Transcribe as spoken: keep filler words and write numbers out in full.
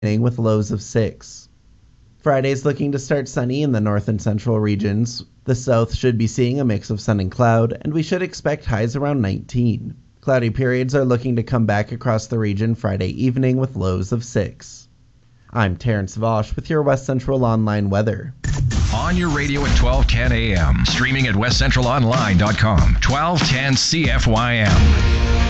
with lows of six. Friday's looking to start sunny in the north and central regions. The south should be seeing a mix of sun and cloud, and we should expect highs around nineteen. Cloudy periods are looking to come back across the region Friday evening with lows of six. I'm Terrence Vosch with your West Central Online weather. On your radio at twelve ten a.m. Streaming at west central online dot com. twelve ten C F Y M.